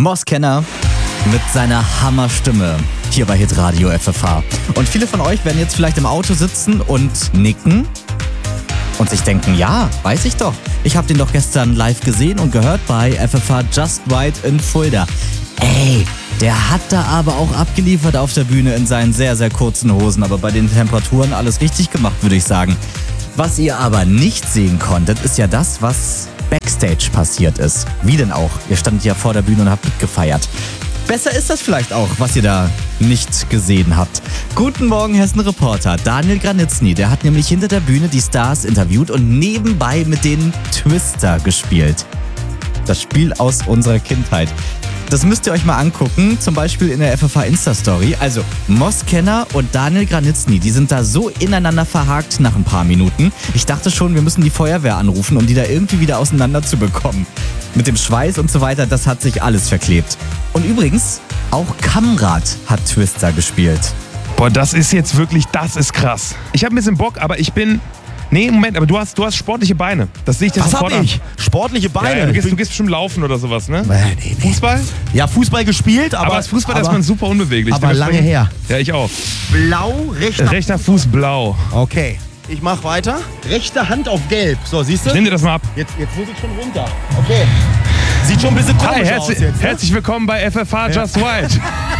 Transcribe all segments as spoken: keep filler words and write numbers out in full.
Moss-Kenner mit seiner Hammerstimme hier bei Hitradio F F H. Und viele von euch werden jetzt vielleicht im Auto sitzen und nicken und sich denken, ja, weiß ich doch. Ich habe den doch gestern live gesehen und gehört bei F F H Just Right in Fulda. Ey, der hat da aber auch abgeliefert auf der Bühne in seinen sehr, sehr kurzen Hosen. Aber bei den Temperaturen alles richtig gemacht, würde ich sagen. Was ihr aber nicht sehen konntet, ist ja das, was Backstage passiert ist. Wie denn auch? Ihr standet ja vor der Bühne und habt mitgefeiert. Besser ist das vielleicht auch, was ihr da nicht gesehen habt. Guten Morgen, Hessen-Reporter Daniel Granitzny. Der hat nämlich hinter der Bühne die Stars interviewt und nebenbei mit denen Twister gespielt. Das Spiel aus unserer Kindheit. Das müsst ihr euch mal angucken, zum Beispiel in der F F H Insta-Story. Also Moss-Kenner und Daniel Granitzny, die sind da so ineinander verhakt nach ein paar Minuten. Ich dachte schon, wir müssen die Feuerwehr anrufen, um die da irgendwie wieder auseinander zu bekommen. Mit dem Schweiß und so weiter, das hat sich alles verklebt. Und übrigens, auch Kamrat hat Twister gespielt. Boah, das ist jetzt wirklich, das ist krass. Ich habe ein bisschen Bock, aber ich bin... Nee, Moment, aber du hast, du hast sportliche Beine. Das sehe ich dir Was sofort hab ich? an. Sportliche Beine? Ja, ja, du, gehst, Ich du bin- gehst bestimmt laufen oder sowas, ne? Nee, nee, nee. Fußball? Ja, Fußball gespielt, aber... Aber als Fußballer aber, ist man super unbeweglich. aber lange Dementsprechend- her. Ja, ich auch. Blau, rechter... Rechter Fuß blau. Okay, ich mach weiter. Rechte Hand auf gelb. So, siehst du? Ich nehme dir das mal ab. Jetzt, jetzt muss ich schon runter. Okay. Sieht schon ein bisschen komisch Hi, aus herzlich, jetzt. Ne? herzlich willkommen bei F F H Just Right.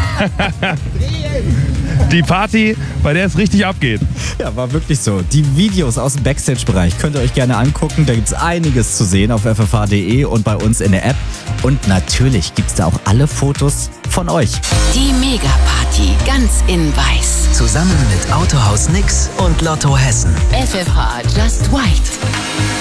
Die Party, bei der es richtig abgeht. Ja, war wirklich so. Die Videos aus dem Backstage-Bereich könnt ihr euch gerne angucken. Da gibt es einiges zu sehen auf f f h punkt d e und bei uns in der App. Und natürlich gibt es da auch alle Fotos von euch. Die Mega-Party, ganz in weiß. Zusammen mit Autohaus Nix und Lotto Hessen. F F H Just White.